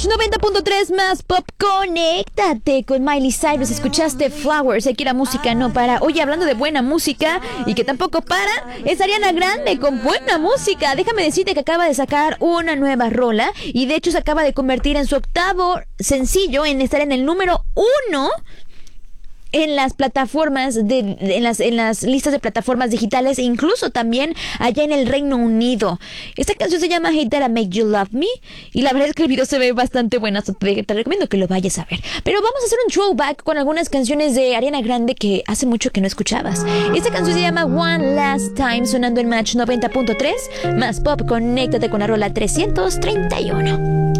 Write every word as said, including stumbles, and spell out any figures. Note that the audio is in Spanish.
Match noventa punto tres más pop. Conéctate con Miley Cyrus. Escuchaste Flowers. Aquí la música no para. Oye, hablando de buena música y que tampoco para, es Ariana Grande con buena música. Déjame decirte que acaba de sacar una nueva rola y de hecho se acaba de convertir en su octavo sencillo en estar en el número uno en las plataformas de, de en las en las listas de plataformas digitales e incluso también allá en el Reino Unido. Esta canción se llama Hate That I Make You Love Me y la verdad es que el video se ve bastante bueno, te, te recomiendo que lo vayas a ver. Pero vamos a hacer un throwback con algunas canciones de Ariana Grande que hace mucho que no escuchabas. Esta canción se llama One Last Time, sonando en Match noventa punto tres más pop. Conéctate con la rola trescientos treinta y uno.